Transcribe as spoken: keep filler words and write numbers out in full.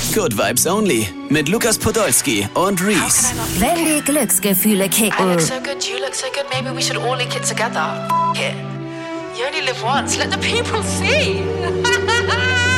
Good Vibes Only mit Lukas Podolski und Reese. Wenn die Glücksgefühle kicken. I look so good, you look so good, maybe we should all link it together. F it. You only live once, let the people see.